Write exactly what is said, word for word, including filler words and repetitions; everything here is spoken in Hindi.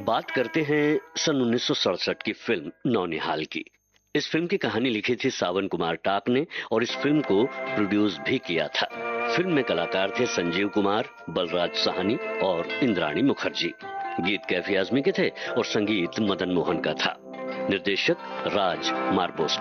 बात करते हैं सन उन्नीस सौ सड़सठ की फिल्म नौनिहाल की। इस फिल्म की कहानी लिखी थी सावन कुमार टाक ने और इस फिल्म को प्रोड्यूस भी किया था। फिल्म में कलाकार थे संजीव कुमार, बलराज साहनी और इंद्राणी मुखर्जी। गीत कैफी आजमी के थे और संगीत मदन मोहन का था। निर्देशक राज मार्बोस।